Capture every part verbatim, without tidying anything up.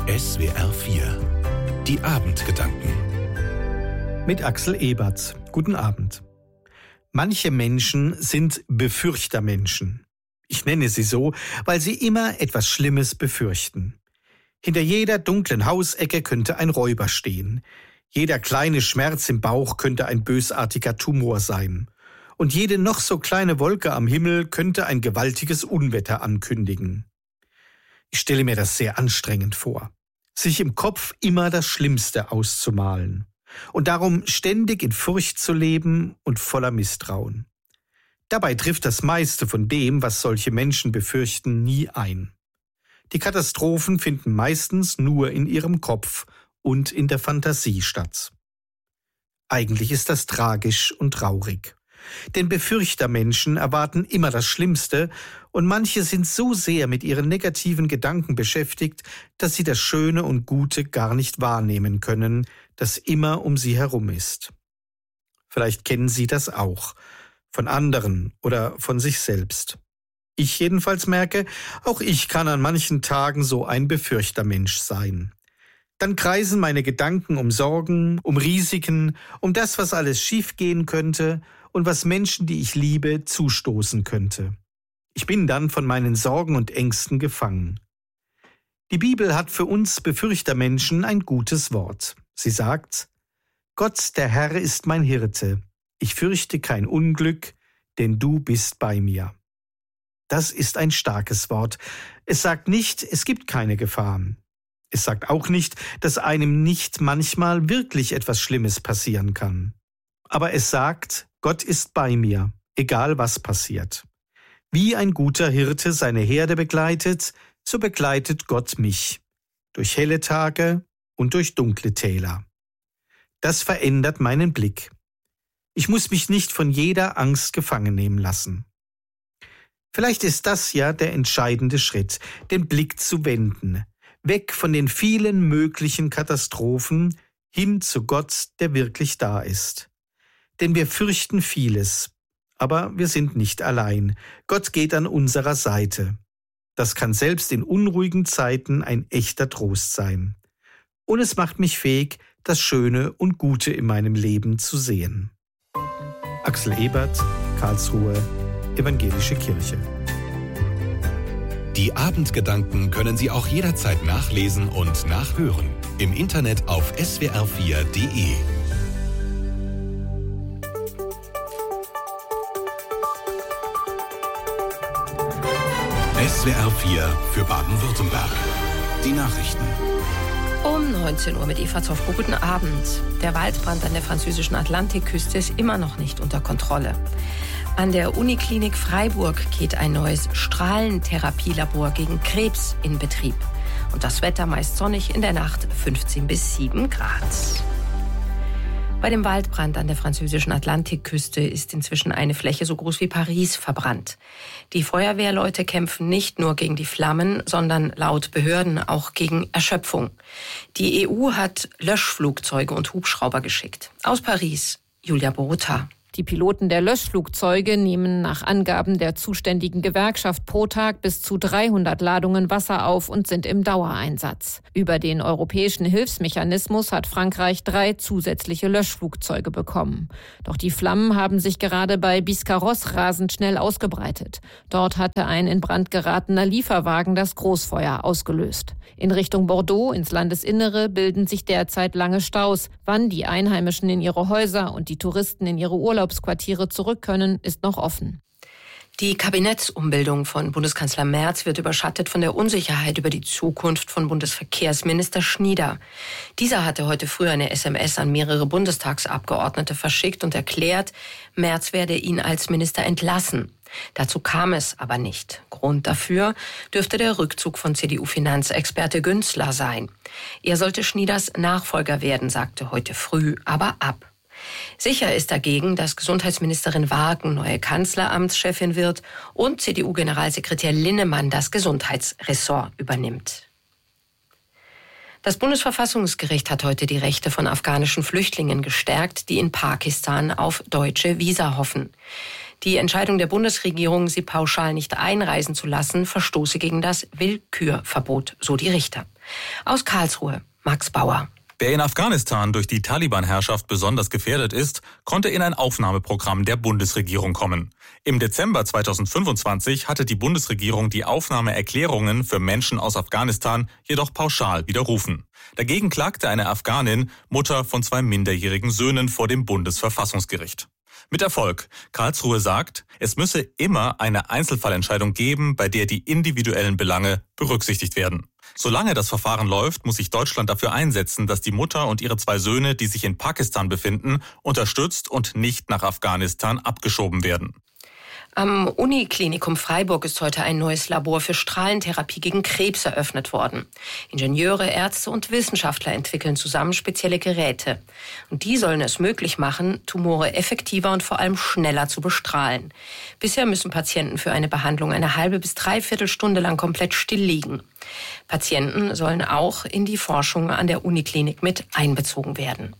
S W R vier. Die Abendgedanken. Mit Axel Ebert. Guten Abend. Manche Menschen sind Befürchtermenschen. Ich nenne sie so, weil sie immer etwas Schlimmes befürchten. Hinter jeder dunklen Hausecke könnte ein Räuber stehen. Jeder kleine Schmerz im Bauch könnte ein bösartiger Tumor sein. Und jede noch so kleine Wolke am Himmel könnte ein gewaltiges Unwetter ankündigen. Ich stelle mir das sehr anstrengend vor, sich im Kopf immer das Schlimmste auszumalen und darum ständig in Furcht zu leben und voller Misstrauen. Dabei trifft das meiste von dem, was solche Menschen befürchten, nie ein. Die Katastrophen finden meistens nur in ihrem Kopf und in der Fantasie statt. Eigentlich ist das tragisch und traurig. Denn Befürchtermenschen erwarten immer das Schlimmste und manche sind so sehr mit ihren negativen Gedanken beschäftigt, dass sie das Schöne und Gute gar nicht wahrnehmen können, das immer um sie herum ist. Vielleicht kennen Sie das auch, von anderen oder von sich selbst. Ich jedenfalls merke, auch ich kann an manchen Tagen so ein Befürchtermensch sein. Dann kreisen meine Gedanken um Sorgen, um Risiken, um das, was alles schiefgehen könnte und was Menschen, die ich liebe, zustoßen könnte. Ich bin dann von meinen Sorgen und Ängsten gefangen. Die Bibel hat für uns Befürchtermenschen ein gutes Wort. Sie sagt: Gott, der Herr, ist mein Hirte. Ich fürchte kein Unglück, denn du bist bei mir. Das ist ein starkes Wort. Es sagt nicht, es gibt keine Gefahren. Es sagt auch nicht, dass einem nicht manchmal wirklich etwas Schlimmes passieren kann. Aber es sagt, Gott ist bei mir, egal was passiert. Wie ein guter Hirte seine Herde begleitet, so begleitet Gott mich. Durch helle Tage und durch dunkle Täler. Das verändert meinen Blick. Ich muss mich nicht von jeder Angst gefangen nehmen lassen. Vielleicht ist das ja der entscheidende Schritt, den Blick zu wenden. Weg von den vielen möglichen Katastrophen hin zu Gott, der wirklich da ist. Denn wir fürchten vieles, aber wir sind nicht allein. Gott geht an unserer Seite. Das kann selbst in unruhigen Zeiten ein echter Trost sein. Und es macht mich fähig, das Schöne und Gute in meinem Leben zu sehen. Axel Ebert, Karlsruhe, Evangelische Kirche. Die Abendgedanken können Sie auch jederzeit nachlesen und nachhören. Im Internet auf S W R vier Punkt de. S W R vier für Baden-Württemberg. Die Nachrichten. Um neunzehn Uhr mit Eva Zoffko. Guten Abend. Der Waldbrand an der französischen Atlantikküste ist immer noch nicht unter Kontrolle. An der Uniklinik Freiburg geht ein neues Strahlentherapielabor gegen Krebs in Betrieb. Und das Wetter meist sonnig, in der Nacht fünfzehn bis sieben Grad. Bei dem Waldbrand an der französischen Atlantikküste ist inzwischen eine Fläche so groß wie Paris verbrannt. Die Feuerwehrleute kämpfen nicht nur gegen die Flammen, sondern laut Behörden auch gegen Erschöpfung. Die E U hat Löschflugzeuge und Hubschrauber geschickt. Aus Paris, Julia Borota. Die Piloten der Löschflugzeuge nehmen nach Angaben der zuständigen Gewerkschaft pro Tag bis zu dreihundert Ladungen Wasser auf und sind im Dauereinsatz. Über den europäischen Hilfsmechanismus hat Frankreich drei zusätzliche Löschflugzeuge bekommen. Doch die Flammen haben sich gerade bei Biscarrosse rasend schnell ausgebreitet. Dort hatte ein in Brand geratener Lieferwagen das Großfeuer ausgelöst. In Richtung Bordeaux, ins Landesinnere, bilden sich derzeit lange Staus. Wann die Einheimischen in ihre Häuser und die Touristen in ihre Urlaubsquartiere zurück können, ist noch offen. Die Kabinettsumbildung von Bundeskanzler Merz wird überschattet von der Unsicherheit über die Zukunft von Bundesverkehrsminister Schnieder. Dieser hatte heute früh eine S M S an mehrere Bundestagsabgeordnete verschickt und erklärt, Merz werde ihn als Minister entlassen. Dazu kam es aber nicht. Grund dafür dürfte der Rückzug von C D U-Finanzexperte Günzler sein. Er sollte Schnieders Nachfolger werden, sagte heute früh aber ab. Sicher ist dagegen, dass Gesundheitsministerin Wagen neue Kanzleramtschefin wird und C D U-Generalsekretär Linnemann das Gesundheitsressort übernimmt. Das Bundesverfassungsgericht hat heute die Rechte von afghanischen Flüchtlingen gestärkt, die in Pakistan auf deutsche Visa hoffen. Die Entscheidung der Bundesregierung, sie pauschal nicht einreisen zu lassen, verstoße gegen das Willkürverbot, so die Richter. Aus Karlsruhe, Max Bauer. Wer in Afghanistan durch die Taliban-Herrschaft besonders gefährdet ist, konnte in ein Aufnahmeprogramm der Bundesregierung kommen. Im Dezember zweitausendfünfundzwanzig hatte die Bundesregierung die Aufnahmeerklärungen für Menschen aus Afghanistan jedoch pauschal widerrufen. Dagegen klagte eine Afghanin, Mutter von zwei minderjährigen Söhnen, vor dem Bundesverfassungsgericht. Mit Erfolg. Karlsruhe sagt, es müsse immer eine Einzelfallentscheidung geben, bei der die individuellen Belange berücksichtigt werden. Solange das Verfahren läuft, muss sich Deutschland dafür einsetzen, dass die Mutter und ihre zwei Söhne, die sich in Pakistan befinden, unterstützt und nicht nach Afghanistan abgeschoben werden. Am Uniklinikum Freiburg ist heute ein neues Labor für Strahlentherapie gegen Krebs eröffnet worden. Ingenieure, Ärzte und Wissenschaftler entwickeln zusammen spezielle Geräte. Und die sollen es möglich machen, Tumore effektiver und vor allem schneller zu bestrahlen. Bisher müssen Patienten für eine Behandlung eine halbe bis dreiviertel Stunde lang komplett still liegen. Patienten sollen auch in die Forschung an der Uniklinik mit einbezogen werden.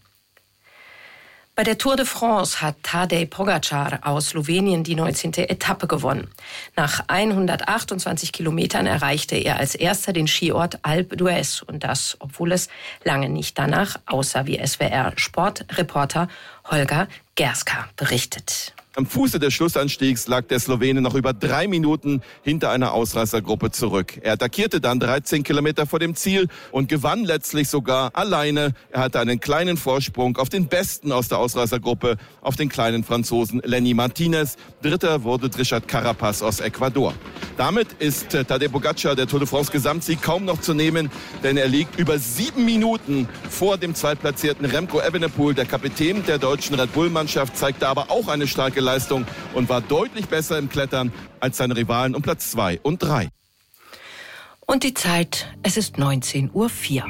Bei der Tour de France hat Tadej Pogačar aus Slowenien die neunzehnte Etappe gewonnen. Nach hundertachtundzwanzig Kilometern erreichte er als erster den Skiort Alpe d'Huez. Und das, obwohl es lange nicht danach aussah, wie S W R-Sportreporter Holger Gerska berichtet. Am Fuße des Schlussanstiegs lag der Slowene noch über drei Minuten hinter einer Ausreißergruppe zurück. Er attackierte dann dreizehn Kilometer vor dem Ziel und gewann letztlich sogar alleine. Er hatte einen kleinen Vorsprung auf den Besten aus der Ausreißergruppe, auf den kleinen Franzosen Lenny Martinez. Dritter wurde Richard Carapaz aus Ecuador. Damit ist Tadej Pogačar der Tour de France Gesamtsieg kaum noch zu nehmen, denn er liegt über sieben Minuten vor dem zweitplatzierten Remco Evenepoel. Der Kapitän der deutschen Red Bull-Mannschaft zeigte aber auch eine starke Leistung und war deutlich besser im Klettern als seine Rivalen um Platz zwei und drei. Und die Zeit, es ist neunzehn Uhr vier.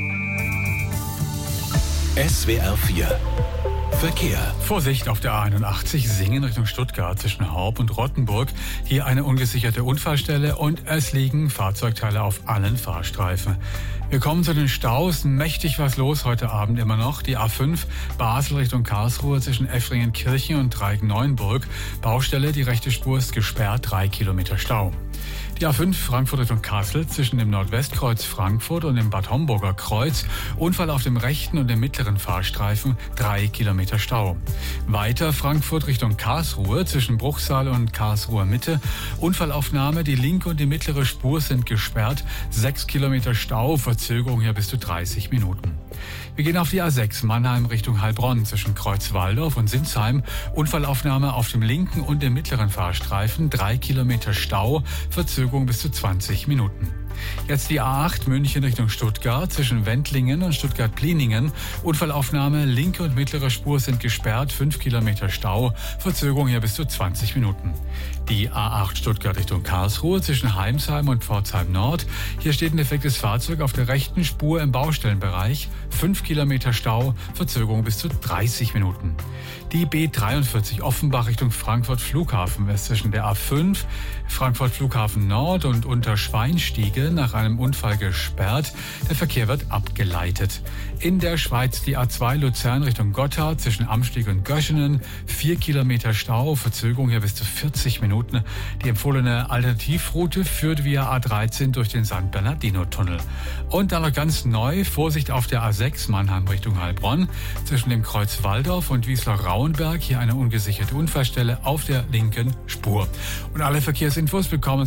S W R vier Verkehr. Vorsicht auf der A einundachtzig, Singen Richtung Stuttgart zwischen Horb und Rottenburg. Hier eine ungesicherte Unfallstelle und es liegen Fahrzeugteile auf allen Fahrstreifen. Wir kommen zu den Staus. Mächtig was los heute Abend immer noch. Die A fünf Basel Richtung Karlsruhe zwischen Effringen-Kirchen und Dreieck-Neuenburg. Baustelle, die rechte Spur ist gesperrt, drei Kilometer Stau. Die A fünf Frankfurt Richtung Kassel zwischen dem Nordwestkreuz Frankfurt und dem Bad Homburger Kreuz. Unfall auf dem rechten und dem mittleren Fahrstreifen, drei Kilometer Stau. Weiter Frankfurt Richtung Karlsruhe zwischen Bruchsal und Karlsruher Mitte. Unfallaufnahme, die linke und die mittlere Spur sind gesperrt, sechs Kilometer Stau, Verzögerung hier bis zu dreißig Minuten. Wir gehen auf die A sechs Mannheim Richtung Heilbronn zwischen Kreuzwaldorf und Sinsheim. Unfallaufnahme auf dem linken und dem mittleren Fahrstreifen, drei Kilometer Stau, Verzögerung bis zu zwanzig Minuten. Jetzt die A acht München Richtung Stuttgart zwischen Wendlingen und Stuttgart-Pliningen. Unfallaufnahme, linke und mittlere Spur sind gesperrt, fünf Kilometer Stau, Verzögerung hier bis zu zwanzig Minuten. Die A acht Stuttgart Richtung Karlsruhe zwischen Heimsheim und Pforzheim Nord. Hier steht ein defektes Fahrzeug auf der rechten Spur im Baustellenbereich, fünf Kilometer Stau, Verzögerung bis zu dreißig Minuten. Die B dreiundvierzig Offenbach Richtung Frankfurt Flughafen ist zwischen der A fünf Frankfurt Flughafen Nord und Unterschweinstiege nach einem Unfall gesperrt. Der Verkehr wird abgeleitet. In der Schweiz die A zwei Luzern Richtung Gotthard zwischen Amsteg und Göschenen. Vier Kilometer Stau, Verzögerung hier bis zu vierzig Minuten. Die empfohlene Alternativroute führt via A dreizehn durch den San Bernardino-Tunnel. Und dann noch ganz neu, Vorsicht auf der A sechs Mannheim Richtung Heilbronn zwischen dem Kreuz Walldorf und Wiesler-Rauenberg. Hier eine ungesicherte Unfallstelle auf der linken Spur. Und alle Verkehrsinfos bekommen